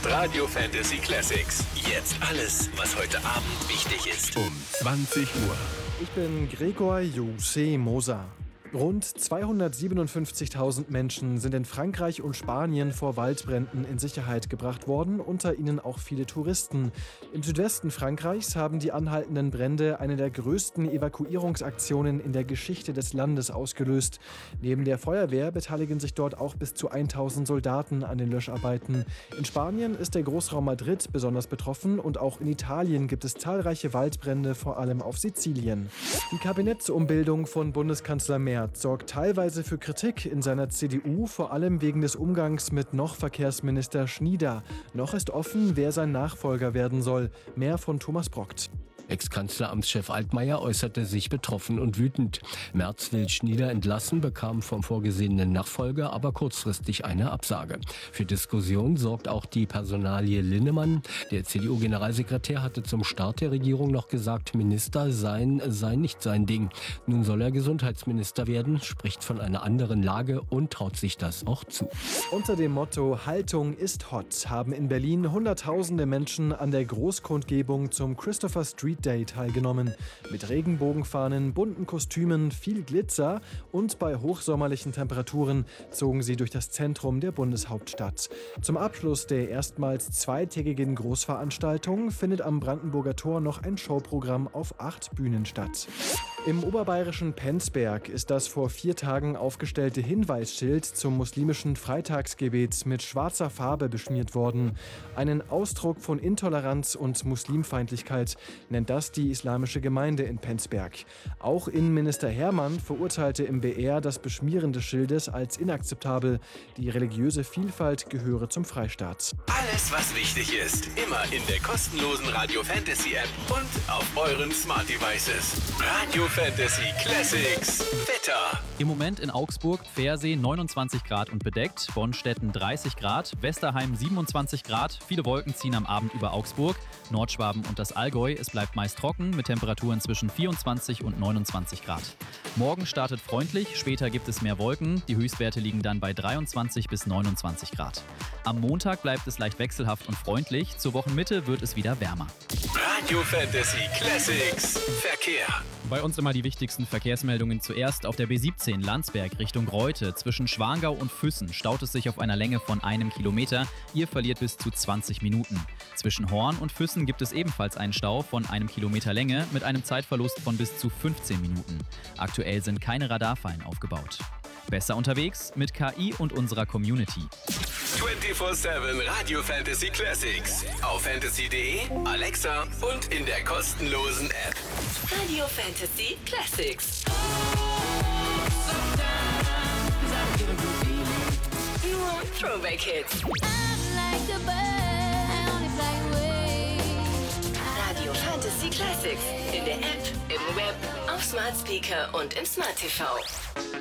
Radio Fantasy Classics. Jetzt alles, was heute Abend wichtig ist. Um 20 Uhr. Ich bin Gregor Jose Moser. Rund 257.000 Menschen sind in Frankreich und Spanien vor Waldbränden in Sicherheit gebracht worden, unter ihnen auch viele Touristen. Im Südwesten Frankreichs haben die anhaltenden Brände eine der größten Evakuierungsaktionen in der Geschichte des Landes ausgelöst. Neben der Feuerwehr beteiligen sich dort auch bis zu 1.000 Soldaten an den Löscharbeiten. In Spanien ist der Großraum Madrid besonders betroffen und auch in Italien gibt es zahlreiche Waldbrände, vor allem auf Sizilien. Die Kabinettsumbildung von Bundeskanzler Merz sorgt teilweise für Kritik in seiner CDU, vor allem wegen des Umgangs mit noch Verkehrsminister Schnieder. Noch ist offen, wer sein Nachfolger werden soll. Mehr von Thomas Brockt. Ex-Kanzleramtschef Altmaier äußerte sich betroffen und wütend. Merz will Schnieder entlassen, bekam vom vorgesehenen Nachfolger aber kurzfristig eine Absage. Für Diskussion sorgt auch die Personalie Linnemann. Der CDU-Generalsekretär hatte zum Start der Regierung noch gesagt, Minister sein sei nicht sein Ding. Nun soll er Gesundheitsminister werden, spricht von einer anderen Lage und traut sich das auch zu. Unter dem Motto Haltung ist hot haben in Berlin Hunderttausende Menschen an der Großkundgebung zum Christopher Street Day teilgenommen. Mit Regenbogenfahnen, bunten Kostümen, viel Glitzer und bei hochsommerlichen Temperaturen zogen sie durch das Zentrum der Bundeshauptstadt. Zum Abschluss der erstmals zweitägigen Großveranstaltung findet am Brandenburger Tor noch ein Showprogramm auf 8 Bühnen statt. Im oberbayerischen Penzberg ist das vor 4 Tagen aufgestellte Hinweisschild zum muslimischen Freitagsgebet mit schwarzer Farbe beschmiert worden. Einen Ausdruck von Intoleranz und Muslimfeindlichkeit nennt das die islamische Gemeinde in Penzberg. Auch Innenminister Hermann verurteilte im BR das Beschmieren des Schildes als inakzeptabel. Die religiöse Vielfalt gehöre zum Freistaat. Alles, was wichtig ist, immer in der kostenlosen Radio Fantasy App und auf euren Smart Devices. Radio Fantasy Classics. Wetter. Im Moment in Augsburg, Pfersee 29 Grad und bedeckt, Bonstetten 30 Grad, Westerheim 27 Grad, viele Wolken ziehen am Abend über Augsburg, Nordschwaben und das Allgäu. Es bleibt meist trocken mit Temperaturen zwischen 24 und 29 Grad. Morgen startet freundlich, später gibt es mehr Wolken, die Höchstwerte liegen dann bei 23 bis 29 Grad. Am Montag bleibt es leicht wechselhaft und freundlich, zur Wochenmitte wird es wieder wärmer. Radio Fantasy Classics. Verkehr. Bei uns immer die wichtigsten Verkehrsmeldungen zuerst. Auf der B17 Landsberg Richtung Reute zwischen Schwangau und Füssen staut es sich auf einer Länge von 1 Kilometer. Ihr verliert bis zu 20 Minuten. Zwischen Horn und Füssen gibt es ebenfalls einen Stau von 1 Kilometer Länge mit einem Zeitverlust von bis zu 15 Minuten. Aktuell sind keine Radarfallen aufgebaut. Besser unterwegs mit KI und unserer Community. 24/7 Radio Fantasy Classics. Auf fantasy.de, Alexa und in der kostenlosen App. Radio Fantasy Classics. Nur Throwback Hits. Radio Fantasy Classics. In der App, im Web, auf Smart Speaker und im Smart TV.